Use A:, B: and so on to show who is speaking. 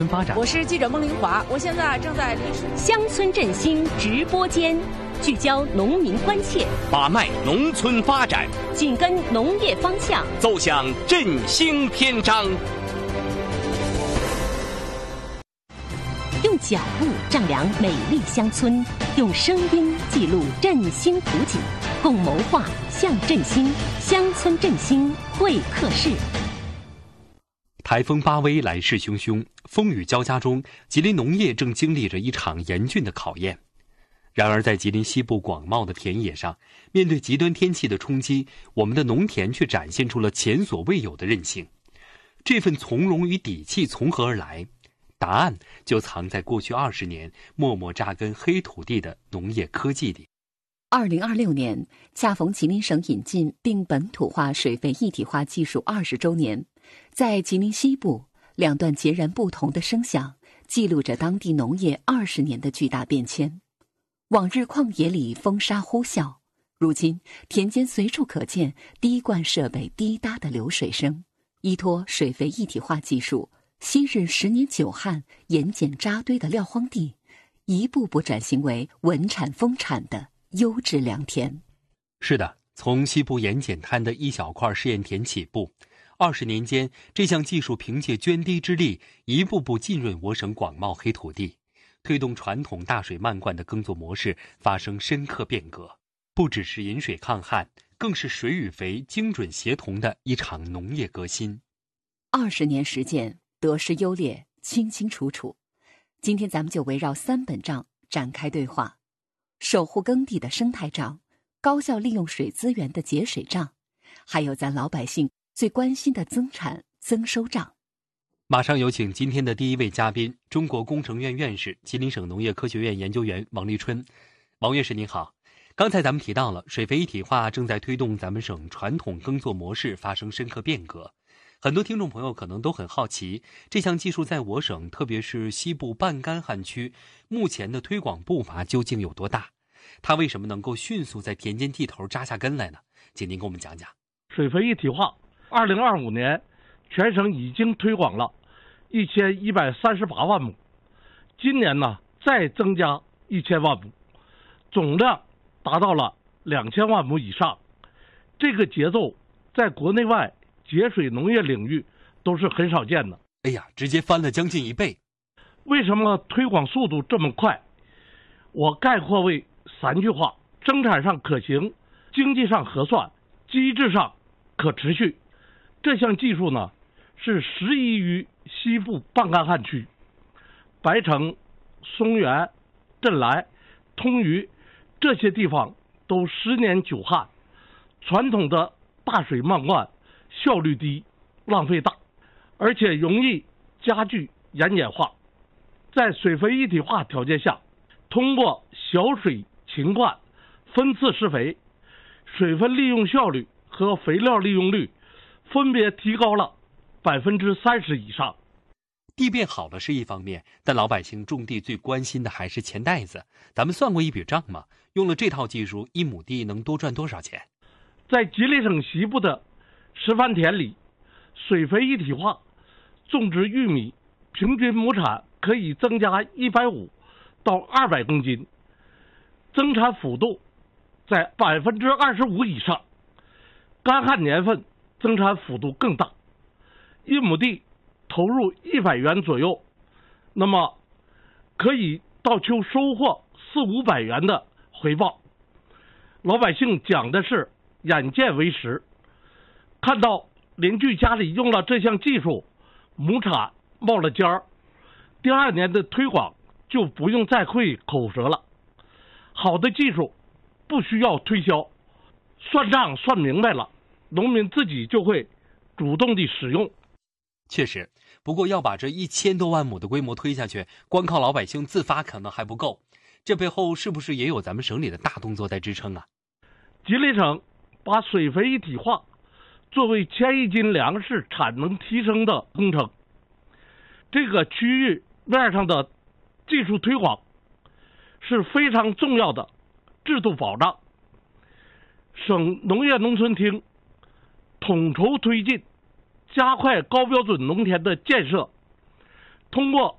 A: 发展。
B: 我是记者孟玲华，我现在正在
C: 乡村振兴直播间，聚焦农民关切，
D: 把脉农村发展，
C: 紧跟农业方向，
D: 奏响振兴篇章。
C: 用脚步丈量美丽乡村，用声音记录振兴图景，共谋划向振兴乡村振兴会客室。
A: 台风巴威来势汹汹，风雨交加中，吉林农业正经历着一场严峻的考验。然而，在吉林西部广袤的田野上，面对极端天气的冲击，我们的农田却展现出了前所未有的韧性。这份从容与底气从何而来？答案就藏在过去20年默默扎根黑土地的农业科技里。
E: 2026年恰逢吉林省引进并本土化水肥一体化技术20周年，在吉林西部，两段截然不同的声响记录着当地农业20年的巨大变迁。往日旷野里风沙呼啸，如今田间随处可见滴灌设备滴答的流水声。依托水肥一体化技术，昔日10年久旱、盐碱扎堆的撂荒地，一步步转型为稳产丰产的优质良田。
A: 是的，从西部盐碱滩的一小块试验田起步，20年间，这项技术凭借涓滴之力，一步步浸润我省广袤黑土地，推动传统大水漫灌的耕作模式发生深刻变革。不只是饮水抗旱，更是水与肥精准协同的一场农业革新。
E: 20年实践，得失优劣清清楚楚。今天咱们就围绕3本账展开对话：守护耕地的生态账，高效利用水资源的节水账，还有咱老百姓最关心的增产增收账。
A: 马上有请今天的第一位嘉宾，中国工程院院士、吉林省农业科学院研究员王立春。王院士您好，刚才咱们提到了水肥一体化正在推动咱们省传统耕作模式发生深刻变革。很多听众朋友可能都很好奇，这项技术在我省，特别是西部半干旱区，目前的推广步伐究竟有多大？它为什么能够迅速在田间地头扎下根来呢？请您给我们讲讲。
F: 水肥一体化，2025年全省已经推广了1138万亩，今年呢再增加1000万亩，总量达到了2000万亩以上。这个节奏在国内外节水农业领域都是很少见的。
A: 哎呀，直接翻了将近1倍。
F: 为什么推广速度这么快？我概括为3句话：生产上可行，经济上核算，机制上可持续。这项技术呢，是适宜于西部半干旱区，白城、松原、镇来、通榆这些地方都10年久旱，传统的大水漫灌效率低，浪费大，而且容易加剧盐碱化。在水肥一体化条件下，通过小水勤灌、分次施肥，水分利用效率和肥料利用率分别提高了30%以上。
A: 地变好了是一方面，但老百姓种地最关心的还是钱袋子。咱们算过一笔账吗？用了这套技术，1亩地能多赚多少钱？
F: 在吉林省西部的示范田里，水肥一体化种植玉米，平均亩产可以增加150到200公斤，增产幅度在25%以上。干旱年份增产幅度更大，1亩地投入100元左右，那么可以到秋收获400-500元的回报。老百姓讲的是眼见为实，看到邻居家里用了这项技术，亩产冒了尖儿，第2年的推广就不用再费口舌了。好的技术不需要推销，算账算明白了，农民自己就会主动地使用。
A: 确实，不过要把这1000多万亩的规模推下去，光靠老百姓自发可能还不够。这背后是不是也有咱们省里的大动作在支撑啊？
F: 吉林省把水肥一体化作为1000亿斤粮食产能提升的工程，这个区域面上的技术推广是非常重要的制度保障。省农业农村厅统筹推进，加快高标准农田的建设，通过